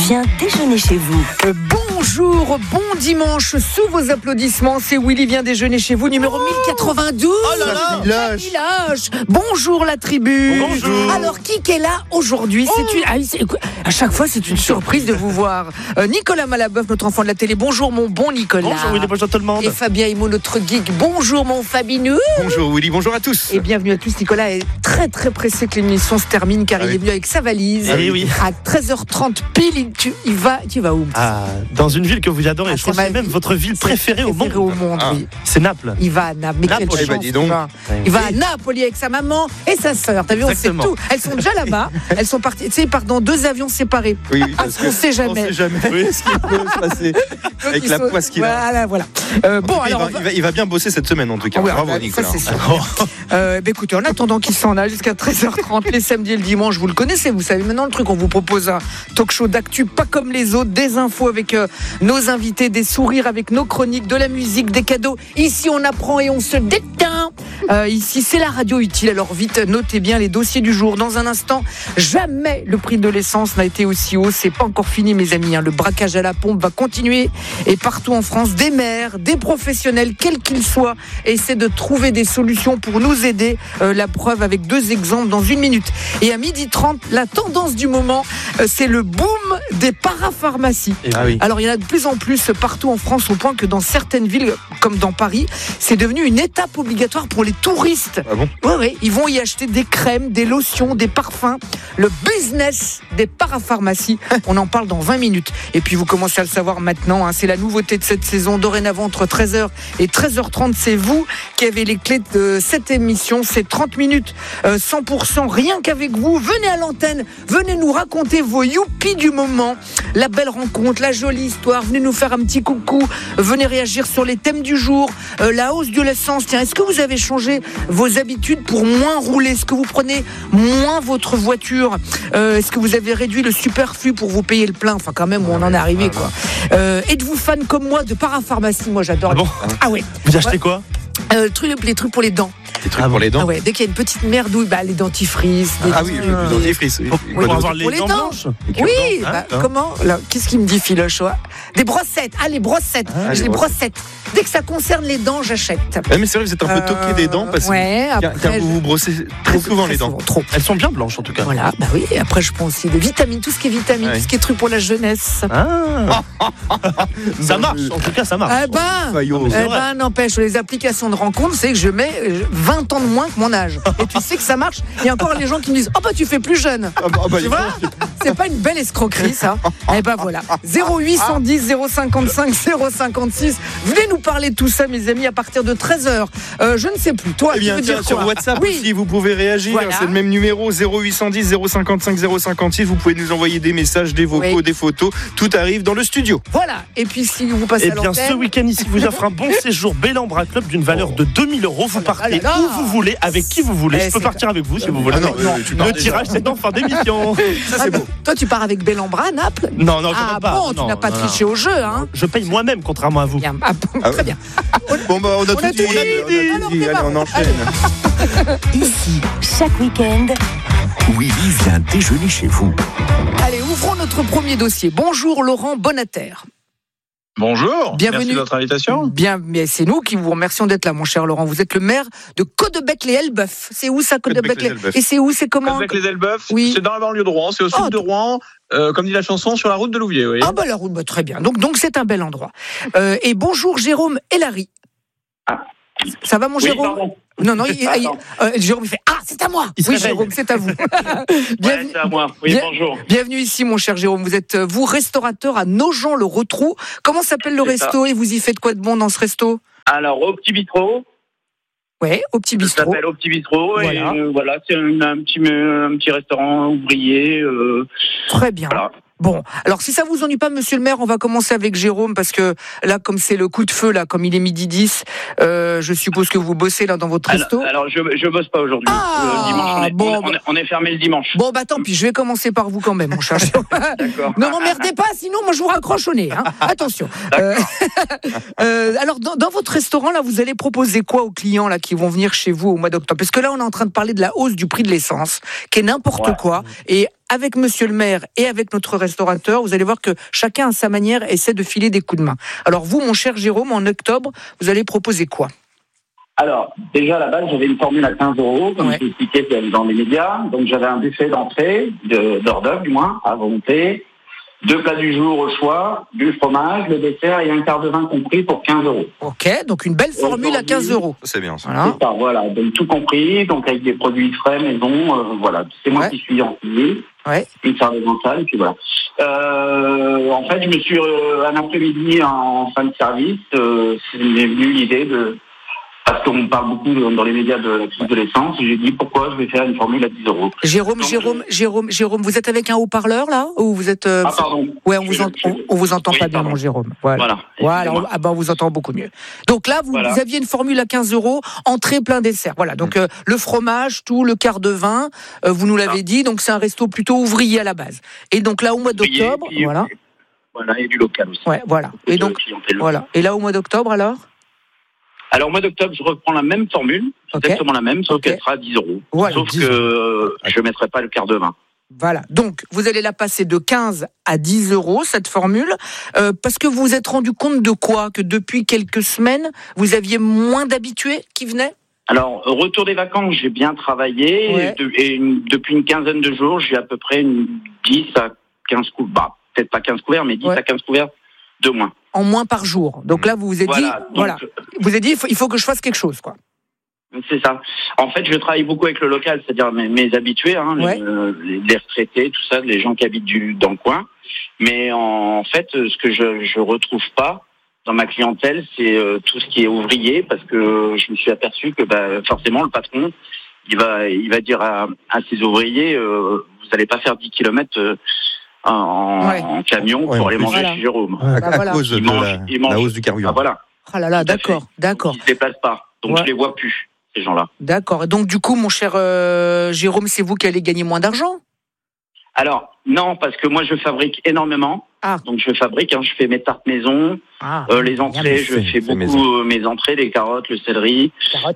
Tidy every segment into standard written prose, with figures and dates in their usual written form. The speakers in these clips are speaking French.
vient déjeuner chez vous. Bonjour, bon dimanche, sous vos applaudissements, c'est Willy vient déjeuner chez vous, numéro 1092. Oh là là, Village. Bonjour la tribu. Bonjour. Alors, qui est là aujourd'hui? À chaque fois, c'est une surprise de vous voir. Nicolas Malabeuf, notre enfant de la télé. Bonjour mon bon Nicolas. Bonjour Willy, bonjour tout le monde. Et Fabien Himo, notre geek. Bonjour mon Fabinou. Bonjour Willy, bonjour à tous. Et bienvenue à tous. Nicolas est très très pressé que l'émission se termine car il est venu avec sa valise. Ah oui. À 13h30 pile, tu vas où? Dans une ville que vous adorez. Je crois que c'est même votre ville préférée au monde. Oui. C'est Naples. Il va à Naples. Mais quelle Naples, chance, dis donc. il va à Naples avec sa maman et sa sœur. T'as vu, Exactement. on sait tout. Elles sont déjà là-bas. Elles sont parties. Tu sais, ils partent dans 2 avions séparés. Oui, Parce qu'on sait jamais. On sait jamais ce qui peut se passer avec la poisse qu'il a. Voilà. Il va bien bosser cette semaine en tout cas. Bravo Nicolas. Ça, c'est sûr. Écoutez, en attendant qu'il s'en aille jusqu'à 13h30 les samedis et le dimanche, vous le connaissez, vous savez maintenant le truc. On vous propose un talk show d'actu pas comme les autres, des infos avec nos invités, des sourires avec nos chroniques, de la musique, des cadeaux. Ici, on apprend et on se détend. Ici, c'est la radio utile. Alors vite, notez bien les dossiers du jour. Dans un instant, jamais le prix de l'essence n'a été aussi haut. C'est pas encore fini, mes amis. Le braquage à la pompe va continuer. Et partout en France, des maires, des professionnels, quels qu'ils soient, essaient de trouver des solutions pour nous aider. La preuve avec 2 exemples dans 1 minute. Et à 12h30, la tendance du moment, c'est le boom des parapharmacies. Alors il y en a de plus en plus partout en France, au point que dans certaines villes, comme dans Paris, c'est devenu une étape obligatoire pour les touristes. Ah bon ? Oui, ils vont y acheter des crèmes, des lotions, des parfums. Le business des parapharmacies, on en parle dans 20 minutes. Et puis vous commencez à le savoir maintenant, c'est la nouveauté de cette saison. Dorénavant, entre 13h et 13h30, c'est vous qui avez les clés de cette émission. C'est 30 minutes, 100%, rien qu'avec vous. Venez à l'antenne, venez nous raconter vos youpies du moment, la belle rencontre, la jolie histoire. Venez nous faire un petit coucou, venez réagir sur les thèmes du jour, la hausse de l'essence. Tiens, est-ce que vous avez changé vos habitudes pour moins rouler? Est-ce que vous prenez moins votre voiture? Est-ce que vous avez réduit le superflu pour vous payer le plein? Enfin, quand même, où on en est arrivé, quoi. Êtes-vous fan comme moi de parapharmacie? Moi, j'adore. Ah bon? Ah ouais. Vous achetez quoi? Les trucs pour les dents. Des trucs pour les dents. Ah ouais, dès qu'il y a une petite merdouille, les dentifrices. Le dentifrice. Pour avoir les pour les dents dents. blanches. Oui, Hein comment là, qu'est-ce qu'il me dit, Philoche? Des brossettes. Les brossettes. J'ai des brossettes. Dès que ça concerne les dents, j'achète. Mais c'est vrai, vous êtes un peu toqué des dents parce que vous vous brossez très souvent les dents. Trop. Elles sont bien blanches en tout cas. Voilà, oui. Et après, je prends aussi des vitamines, tout ce qui est vitamines, tout ce qui est truc pour la jeunesse. Ça marche, en tout cas ça marche. N'empêche, les applications de rencontre, c'est que je mets 20 ans de moins que mon âge. Et tu sais que ça marche. Il y a encore les gens qui me disent tu fais plus jeune. Tu vois, c'est pas une belle escroquerie, ça. Voilà. 0810 055 056. Venez nous parler de tout ça, mes amis, à partir de 13h. Je ne sais plus. Toi, tu veux dire quoi? Sur WhatsApp aussi, vous pouvez réagir. Voilà. C'est le même numéro, 0810 055 056. Vous pouvez nous envoyer des messages, des vocaux, des photos. Tout arrive dans le studio. Voilà. Et puis, si vous passez à l'antenne... ce week-end ici vous offre un bon séjour Bellambra Club d'une valeur de 2000 €. Vous partez où vous voulez, avec qui vous voulez. Je peux partir avec vous si vous voulez. Le tirage, c'est en fin d'émission. Ça, c'est beau. Toi, tu pars avec Bellambra à Naples? Non, je ne pas. Bon, tu n'as pas triché au jeu, hein? Je paye moi-même, contrairement à vous. Bien. Très bien. Bon, on a tout dit. Allez, on enchaîne. Ici, chaque week-end, Willy vient déjeuner chez vous. Allez, ouvrons notre premier dossier. Bonjour Laurent Bonater. Bonjour, bienvenue. Merci de votre invitation. Bien, mais c'est nous qui vous remercions d'être là, mon cher Laurent. Vous êtes le maire de Caudebec-les-Elbeuf. C'est où ça, Caudebec-les-Elbeuf? Et c'est où, c'est comment? Caudebec-les-Elbeuf, oui. C'est dans la banlieue de Rouen, c'est au sud de Rouen, comme dit la chanson, sur la route de Louviers. Oui. La route, très bien. Donc c'est un bel endroit. Et bonjour Jérôme Elary. Ça va, mon Jérôme? Pardon. Non, Jérôme il fait c'est à moi. Oui, Jérôme, c'est à vous. Bienvenue, c'est à moi. Oui, bonjour. Bienvenue ici, mon cher Jérôme. Vous êtes restaurateur à Nogent-le-Rotrou. Comment s'appelle le resto et vous y faites quoi de bon dans ce resto? Alors, au Petit Bistrot. Ouais, au Petit Bistrot. Ça s'appelle au Petit Bistrot. Voilà. Et c'est un petit restaurant ouvrier. Très bien. Voilà. Bon, alors si ça vous ennuie pas, monsieur le maire, on va commencer avec Jérôme, parce que là, comme c'est le coup de feu, là, comme il est 12h10, je suppose que vous bossez là dans votre resto. Alors je bosse pas aujourd'hui. Dimanche, on est fermé le dimanche. Bon, tant pis, je vais commencer par vous quand même, mon cher Jérôme. D'accord. Ne m'emmerdez pas, sinon moi je vous raccroche au nez. Attention. Alors, dans votre restaurant, là, vous allez proposer quoi aux clients là qui vont venir chez vous au mois d'octobre? Parce que là, on est en train de parler de la hausse du prix de l'essence, qui est n'importe quoi. Et avec monsieur le maire et avec notre restaurateur, vous allez voir que chacun à sa manière essaie de filer des coups de main. Alors vous, mon cher Jérôme, en octobre, vous allez proposer quoi ? Alors, déjà, à la base, j'avais une formule à 15 €, comme je expliqué dans les médias. Donc, j'avais un buffet d'entrée, d'hors d'œuvre, du moins, à volonté. 2 plats du jour au choix, du fromage, le dessert et un quart de vin compris pour 15 €. Ok, donc une belle formule à 15 €. C'est bien ça. Voilà. C'est ça, voilà. Donc, tout compris, donc avec des produits frais, maison, voilà. C'est moi qui suis en cuisine. Ouais. Une serveuse en salle, et puis voilà. En fait, je me suis, un après-midi en fin de service, c'est venu l'idée de... Parce qu'on parle beaucoup dans les médias de la crise de l'essence, j'ai dit pourquoi je vais faire une formule à 10 €. Jérôme, vous êtes avec un haut-parleur là ou vous êtes Ah pardon. Ouais, on vous entend pas bien, mon Jérôme. Voilà. On vous entend beaucoup mieux. Donc là, vous aviez une formule à 15 €, entrée plein dessert. Voilà. Donc le fromage, tout, le quart de vin, vous nous l'avez dit. Donc c'est un resto plutôt ouvrier à la base. Et donc là, au mois d'octobre, voilà. Voilà, et du local aussi. Ouais, voilà. Et donc voilà. Et là, au mois d'octobre, alors. Alors, au mois d'octobre, je reprends la même formule, exactement la même, sauf qu'elle sera à 10 €. Voilà, sauf que je ne mettrai pas le quart de vin. Voilà. Donc, vous allez la passer de 15 à 10 €, cette formule, parce que vous vous êtes rendu compte de quoi ? Que depuis quelques semaines, vous aviez moins d'habitués qui venaient ? Alors, retour des vacances, j'ai bien travaillé, et depuis une quinzaine de jours, j'ai à peu près 10 à 15 couverts, peut-être pas 15 couverts, mais 10 à 15 couverts de moins. En moins par jour. Donc là, vous vous êtes dit, vous avez dit, il faut que je fasse quelque chose, quoi. C'est ça. En fait, je travaille beaucoup avec le local, c'est-à-dire mes habitués, les retraités, tout ça, les gens qui habitent dans le coin. Mais en fait, ce que je retrouve pas dans ma clientèle, c'est tout ce qui est ouvrier, parce que je me suis aperçu que forcément le patron, il va dire à ses ouvriers, vous n'allez pas faire 10 kilomètres en camion pour aller manger chez Jérôme. À cause de la hausse du carburant. Ah là là, d'accord. Ils ne se déplacent pas, donc je les vois plus, ces gens-là. D'accord. Et donc du coup, mon cher Jérôme, c'est vous qui allez gagner moins d'argent ? Alors, non, parce que moi je fabrique énormément. Donc je fabrique, je fais mes tartes maison, les entrées, je fais beaucoup mes entrées, les carottes, le céleri.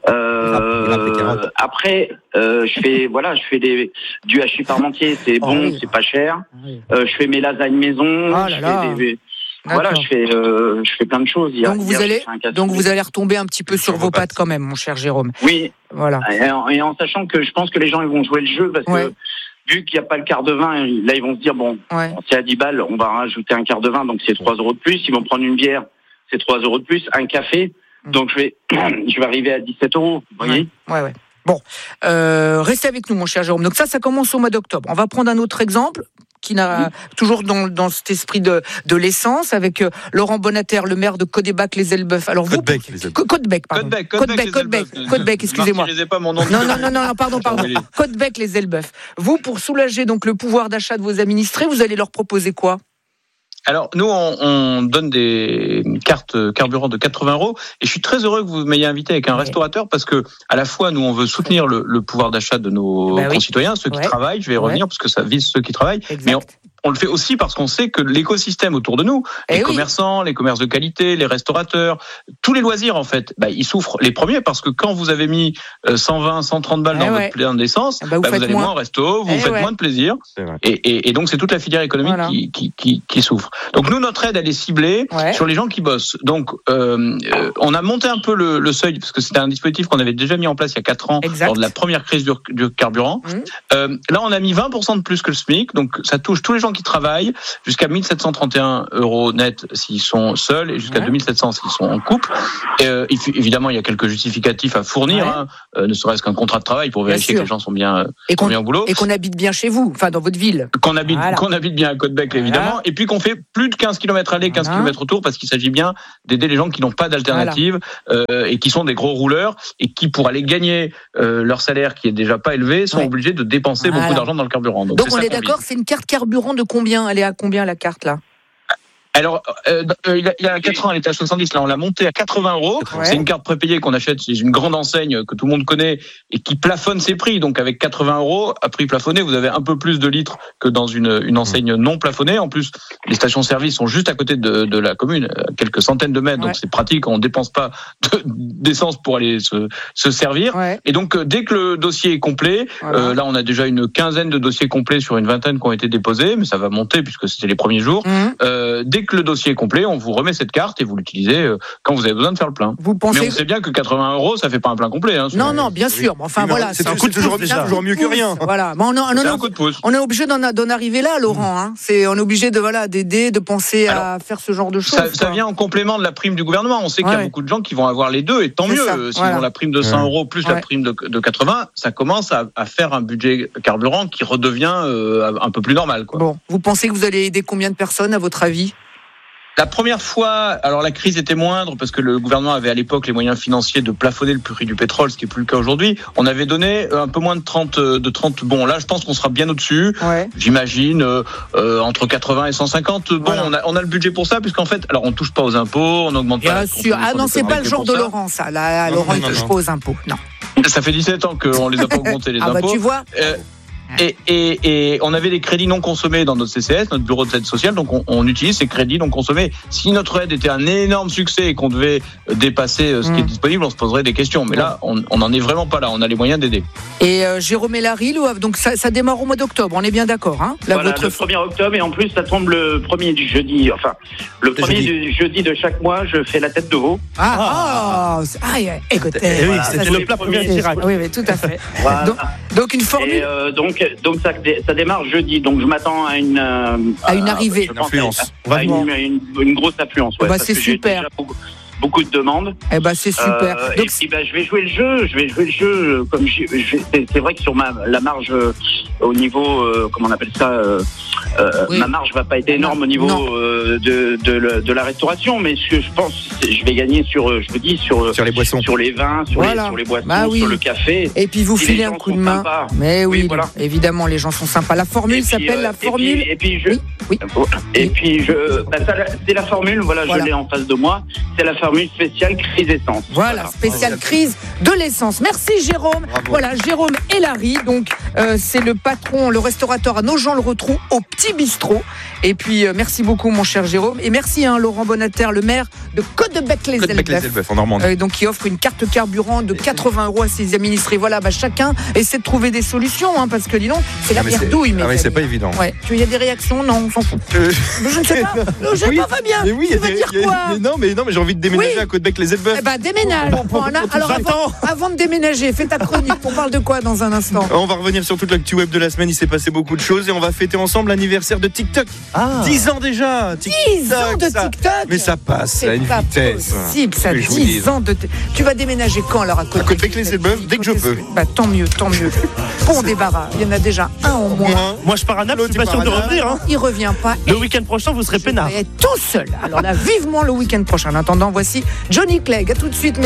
Après, je fais du hachis parmentier, c'est bon, c'est pas cher. Je fais mes lasagnes maison. Je fais plein de choses. Donc vous allez retomber un petit peu sur vos pattes quand même, mon cher Jérôme. Oui. Voilà. Et en sachant que je pense que les gens ils vont jouer le jeu parce que vu qu'il n'y a pas le quart de vin, là ils vont se dire c'est à 10 balles, on va rajouter un quart de vin, donc c'est 3 € de plus. Ils vont prendre une bière, c'est 3 € de plus. Un café, donc je vais arriver à 17 €. Vous voyez ? Ouais. Bon, restez avec nous, mon cher Jérôme. Donc ça commence au mois d'octobre. On va prendre un autre exemple qui n'a toujours dans cet esprit de l'essence avec Laurent Bonater, le maire de Caudebec-les-Elbeuf. Alors vous, Caudebec, excusez-moi. Non, pardon. Caudebec-les-Elbeuf. Vous, pour soulager donc le pouvoir d'achat de vos administrés, vous allez leur proposer quoi ? Alors, nous, on donne des cartes carburant de 80 €. Et je suis très heureux que vous m'ayez invité avec un restaurateur parce que, à la fois, nous, on veut soutenir le pouvoir d'achat de nos concitoyens, ceux qui travaillent. Je vais y revenir parce que ça vise ceux qui travaillent. Exact. Mais on le fait aussi parce qu'on sait que l'écosystème autour de nous, les commerçants, les commerces de qualité, les restaurateurs, tous les loisirs, en fait, ils souffrent les premiers parce que quand vous avez mis 120, 130 balles dans votre plein d'essence, vous allez moins au resto, vous faites moins de plaisir. Et donc, c'est toute la filière économique qui souffre. Donc, nous, notre aide, elle est ciblée sur les gens qui bossent. Donc, on a monté un peu le seuil parce que c'était un dispositif qu'on avait déjà mis en place il y a 4 ans lors de la première crise du carburant. Là, on a mis 20% de plus que le SMIC. Donc, ça touche tous les gens qui travaillent jusqu'à 1 731 € net s'ils sont seuls et jusqu'à 2 700 s'ils sont en couple. Évidemment, il y a quelques justificatifs à fournir, ne serait-ce qu'un contrat de travail pour vérifier que les gens sont bien au boulot. Et qu'on habite bien chez vous, enfin dans votre ville. Qu'on habite bien à Caudebec, évidemment. Et puis qu'on fait plus de 15 km aller, 15 km retour, parce qu'il s'agit bien d'aider les gens qui n'ont pas d'alternative et qui sont des gros rouleurs et qui, pour aller gagner leur salaire qui est déjà pas élevé, sont obligés de dépenser beaucoup d'argent dans le carburant. Donc on est d'accord, c'est une carte carburant de combien ? Elle est à combien la carte là ? Alors, il y a 4 ans, elle était à 70. Là, on l'a montée à 80 €. Ouais. C'est une carte prépayée qu'on achète chez une grande enseigne que tout le monde connaît et qui plafonne ses prix. Donc, avec 80 € à prix plafonné, vous avez un peu plus de litres que dans une enseigne non plafonnée. En plus, les stations-service sont juste à côté de la commune, à quelques centaines de mètres. Donc, c'est pratique. On dépense pas d'essence pour aller se servir. Ouais. Et donc, dès que le dossier est complet, là, on a déjà une quinzaine de dossiers complets sur une vingtaine qui ont été déposés, mais ça va monter puisque c'était les premiers jours. Dès que le dossier est complet, on vous remet cette carte et vous l'utilisez quand vous avez besoin de faire le plein. Vous pensez... Mais on sait bien que 80 €, ça fait pas un plein complet. Hein, non, bien sûr. Enfin, voilà. C'est toujours mieux que rien. Voilà. Mais on est obligé d'en arriver là, Laurent. Hein. On est obligé d'aider, de penser à faire ce genre de choses. Ça vient en complément de la prime du gouvernement. On sait qu'il y a beaucoup de gens qui vont avoir les deux, et tant mieux. S'ils ont la prime de 100 € plus la prime de 80, ça commence à faire un budget carburant qui redevient un peu plus normal. Quoi. Bon, vous pensez que vous allez aider combien de personnes, à votre avis ? La première fois, alors la crise était moindre parce que le gouvernement avait à l'époque les moyens financiers de plafonner le prix du pétrole, ce qui est plus le cas aujourd'hui. On avait donné un peu moins de 30 bons. Là, je pense qu'on sera bien au-dessus. Ouais. J'imagine entre 80 et 150. Bon, on a le budget pour ça, puisqu'en fait, alors on touche pas aux impôts, on augmente pas. Bien sûr. Ah non, c'est pas le genre de Laurent, ça. Là, Laurent, il touche pas aux impôts. Non. Ça fait 17 ans qu'on les a pas augmentés les impôts. Bah, tu vois. Et on avait des crédits non consommés dans notre CCS, notre bureau d'aide sociale, donc on utilise ces crédits non consommés. Si notre aide était un énorme succès et qu'on devait dépasser ce qui est disponible, on se poserait des questions. Mais là, on n'en est vraiment pas là, on a les moyens d'aider. Et Jérôme et Larry, donc ça démarre au mois d'octobre, on est bien d'accord, hein? Le 1er octobre, et en plus ça tombe le premier du jeudi, le premier du jeudi de chaque mois, je fais la tête de veau. Écoutez, c'était le plat premier Chirac. Oui, tout à fait. Voilà. Donc une formule. Donc ça démarre jeudi, donc je m'attends à une arrivée, une affluence, une grosse affluence. Ouais, c'est super. Beaucoup de demandes. C'est super. Donc, et puis je vais jouer le jeu. Comme c'est vrai que sur la marge au niveau comment on appelle ça, ma marge va pas être énorme au niveau de la restauration, mais ce que je pense, je vais gagner sur les boissons, sur les vins, sur les boissons, sur le café. Et puis vous filez un coup de main. Sympas. Mais oui, voilà. Évidemment, les gens sont sympas. La formule s'appelle la formule. C'est la formule. Je l'ai en face de moi. C'est la formule spéciale crise essence. Voilà, spéciale crise de l'essence. Merci Jérôme. Bravo. Voilà, Jérôme et Larry. Donc, c'est le patron, le restaurateur à Nogent-le-Rotrou, au Petit Bistrot. Et puis, merci beaucoup, mon cher Jérôme. Et merci, Laurent Bonater, le maire de Caudebec-les-Elbeuf, en Normandie. donc, qui offre une carte carburant de 80 € à ses administrés. Voilà, chacun essaie de trouver des solutions, parce que, dis donc, c'est la merdouille. Mais c'est pas évident. Ouais. Il y a des réactions? Non, on s'en fout. Je ne sais pas. Je ne sais pas, Fabien. Mais oui, tu veux dire quoi? Mais non, mais j'ai envie de déménager à Caudebec-les-Elbeuf. Déménage. Alors, avant de déménager, fais ta chronique. On parle de quoi dans un instant? On va revenir sur toute l'actu web de la semaine. Il s'est passé beaucoup de choses et on va fêter ensemble l'anniversaire de TikTok. 10 ans déjà. 10 ans de TikTok. Mais ça passe à une vitesse. C'est possible, ça. 10 ans de. Tu vas déménager quand alors à Caudebec-les-Elbeuf? Dès que je peux. Tant mieux. Bon débarras. Il y en a déjà un au moins. Moi, je pars à Naples. Je suis pas sûr de revenir. Il revient pas. Le week-end prochain, vous serez peinard. Tout seul. Alors là, vivement le week-end prochain. En attendant, voici Johnny Clegg. À tout de suite.